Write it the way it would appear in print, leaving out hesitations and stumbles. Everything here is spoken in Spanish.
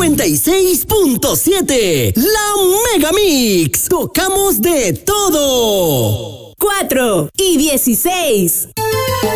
96.7. La Mega Mix. Tocamos de todo. 4:16.